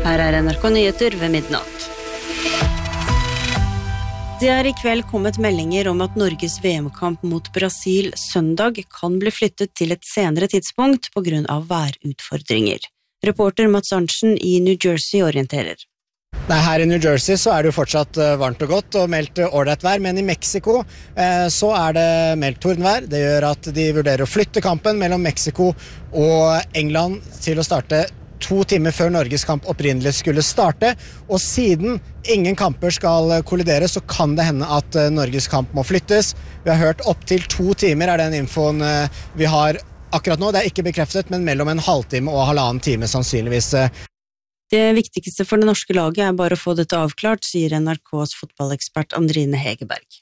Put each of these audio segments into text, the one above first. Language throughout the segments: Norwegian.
Her NRK Nyheter ved midnatt. Det I kveld kommet meldinger om at Norges VM-kamp mot Brasil søndag kan bli flyttet til et senere tidspunkt på grunn av værutfordringer. Reporter Mats Arntzen I New Jersey orienterer. Nei, her I New Jersey så det jo fortsatt varmt og godt og meldt ordentlig vær, men I Mexico så det meldt tordenvær. Det gjør at de vurderer å flytte kampen mellom Mexico og England til å starte 2 timer før Norges kamp opprinnelig skulle starte, og siden ingen kamper skal kollidere, så kan det hende at Norges kamp må flyttes. Vi har hørt opp til 2 timer den infoen vi har akkurat nå. Det ikke bekreftet, men mellom en halvtime og 1,5 time sannsynligvis. Det viktigste for det norske laget bare å få dette avklart, sier NRKs fotballekspert Andrine Hegerberg.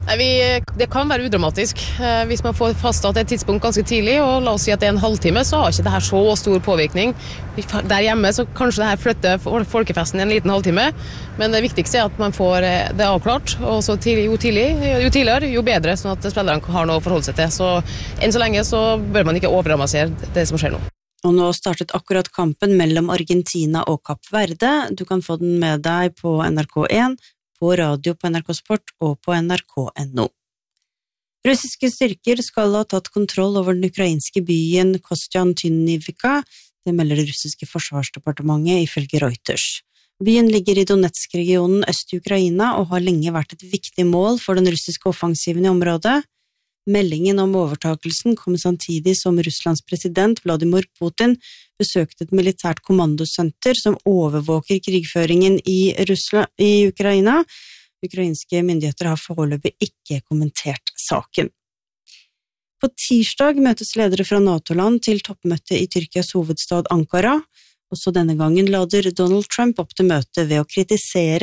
Det kan være udramatisk. Hvis man får fastsatt et tidspunkt ganske tidlig, og la oss si at det en halvtime, så har ikke dette så stor påvirkning. Der hjemme så kanskje dette flytter folkefesten en liten halvtime, men det viktigste at man får det avklart, og så jo tidligere, jo bedre, sånn at spillerne har noe å forholde seg til. Så enn så lenge så bør man ikke overdramatisere det som skjer nå. Og nå startet akkurat kampen mellom Argentina og Kapp Verde. Du kan få den med deg på NRK1, på radio på NRK Sport og på NRK.no. Russiske styrker skal ha tatt kontroll over den ukrainske byen Kostyantynivka, det melder det russiske forsvarsdepartementet ifølge Reuters. Byen ligger I Donetsk-regionen øst I Ukraina og har lenge vært et viktig mål for den russiske offensiven I området. Meldingen om overtakelsen kom samtidig som Russlands president Vladimir Putin besøkte et militært kommandosenter som overvåker krigføringen I Ukraina. Ukrainske myndigheter har foreløpig ikke kommentert saken. På tirsdag møtes ledere fra NATO-land til toppmøte I Tyrkias hovedstad Ankara. Også denne gangen lader Donald Trump opp til møte ved å kritisere